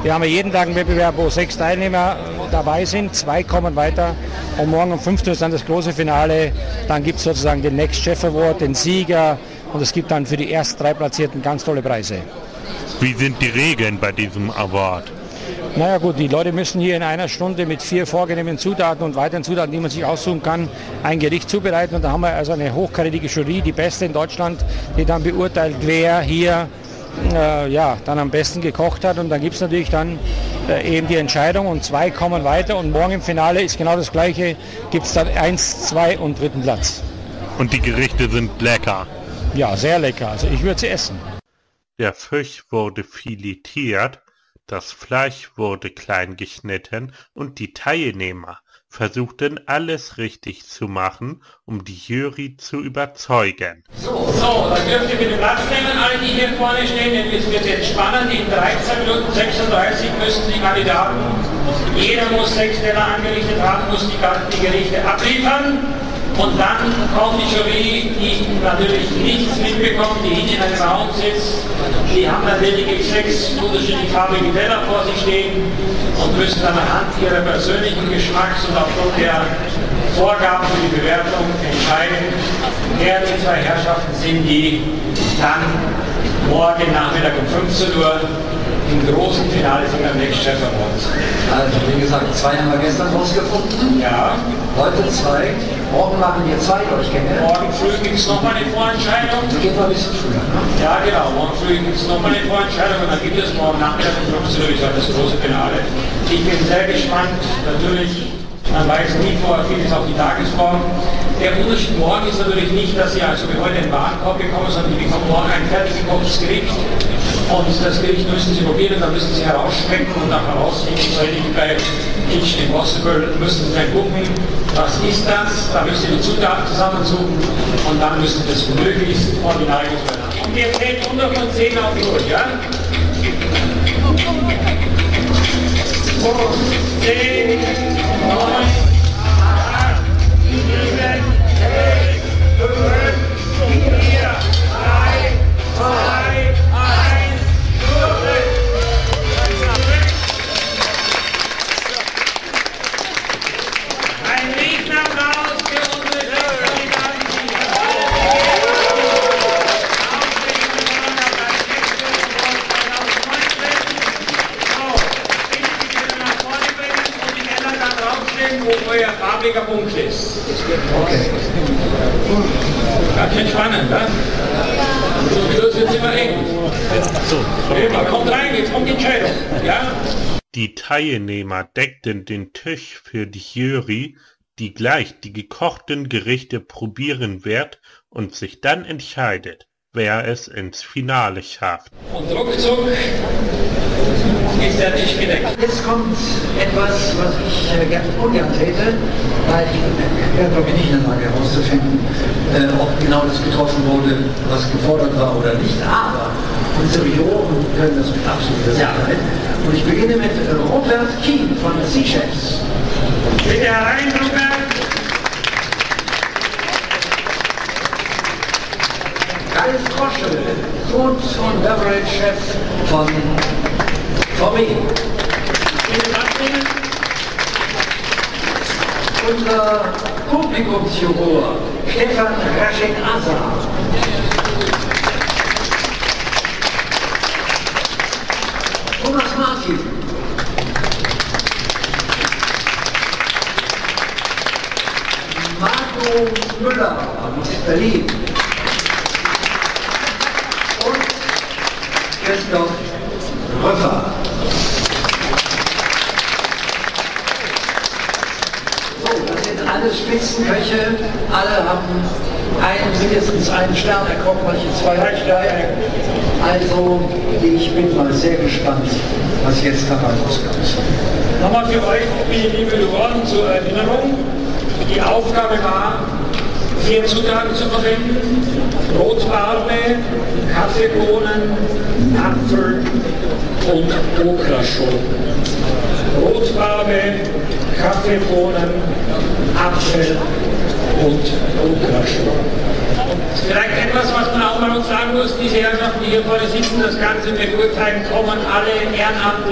Wir haben ja jeden Tag einen Wettbewerb, wo 6 Teilnehmer dabei sind, 2 kommen weiter und morgen um 15 Uhr ist dann das große Finale. Dann gibt es sozusagen den Next Chef Award, den Sieger und es gibt dann für die ersten 3 Platzierten ganz tolle Preise. Wie sind die Regeln bei diesem Award? Naja gut, die Leute müssen hier in einer Stunde mit 4 vorgegebenen Zutaten und weiteren Zutaten, die man sich aussuchen kann, ein Gericht zubereiten. Und da haben wir also eine hochkarätige Jury, die beste in Deutschland, die dann beurteilt, wer hier dann am besten gekocht hat. Und dann gibt es natürlich dann eben die Entscheidung und 2 kommen weiter. Und morgen im Finale ist genau das Gleiche, gibt es dann 1, 2 und 3. Platz. Und die Gerichte sind lecker? Ja, sehr lecker. Also ich würde sie essen. Der Fisch wurde filetiert. Das Fleisch wurde klein geschnitten und die Teilnehmer versuchten alles richtig zu machen, um die Jury zu überzeugen. So, dann dürft ihr bitte Platz nehmen, alle die hier vorne stehen, denn es wird jetzt spannend. In 13 Minuten 36 müssen die Kandidaten, jeder muss 6 Teller angerichtet haben, muss die Gerichte abliefern. Und dann kommt die Jury, die natürlich nichts mitbekommt, die hinten in einem Raum sitzt. Die haben dann lediglich 6 unterschiedlich farbige Teller vor sich stehen und müssen dann anhand ihrer persönlichen Geschmacks und aufgrund der Vorgaben für die Bewertung entscheiden, wer die 2 Herrschaften sind, die dann morgen Nachmittag um 15 Uhr im großen Finale sind am Next Chef Award. Also wie gesagt, 2 haben wir gestern rausgefunden. Ja. Heute 2. Morgen machen wir 2, euch kenne. Morgen früh gibt es nochmal eine Vorentscheidung. Die geht noch ein bisschen früher, ne? Ja genau, morgen früh gibt es nochmal eine Vorentscheidung und dann gibt es morgen Nachmittag um 15 Uhr das große Finale. Ich bin sehr gespannt, natürlich, man weiß nie vorher vieles auf die Tagesform. Der Unterschied morgen ist natürlich nicht, dass Sie also wie heute einen Warenkorb bekommen, sondern die bekommen morgen ein fertig gekochtes Gericht. Und das Gericht müssen Sie probieren, dann müssen Sie herausschmecken und nach herausfinden, so ähnlich wie bei Kitchen Impossible, müssen Sie dann gucken, was ist das, da müssen Sie die Zutaten zusammensuchen und dann müssen Sie das möglichst original machen. Und wir zählen 100 von 10 auf die Uhr, ja? 10, 9, 8, 7, 6, 5, 4, 3, 2, wo euer farbiger Punkt ist. Okay. Ganz schön spannend, ne? So wird es immer eng. Kommt rein, jetzt kommt die Entscheidung. Ja? Die Teilnehmer deckten den Tisch für die Jury, die gleich die gekochten Gerichte probieren wird und sich dann entscheidet, wer es ins Finale schafft. Und ruckzuck ist der Tisch gedeckt. Jetzt kommt etwas, was ich ungern täte, weil ich werde glaube ich nicht in der Lage herauszufinden, ob genau das getroffen wurde, was gefordert war oder nicht. Aber unsere Juroren können das mit absoluter Sicherheit. Und ich beginne mit Robert Kien von Sea Chefs. Bitte herein, Robert. Ralf Koschel, Food und Beverage Chef von VW. Unser Publikumsjuror Stefan Raschek-Asa. Thomas Martin. Marco Müller aus Berlin. Und Christoph Röffer. So, das sind alle Spitzenköche, alle haben mindestens einen Stern erkocht, manche 2 Sterne. Also ich bin mal sehr gespannt, was jetzt dabei rauskommt. Nochmal für euch, liebe Juroren, zur Erinnerung. Die Aufgabe war, 4 Zutaten zu verwenden: Rotbarbe, Kaffeebohnen, Apfel und Okraschoten. Rotbarbe, Kaffeebohnen, Apfel und Okraschoten. Vielleicht etwas, was man auch mal uns sagen muss: Diese Herrschaften, die hier vorne sitzen, das Ganze beurteilen, kommen alle ehrenamtlich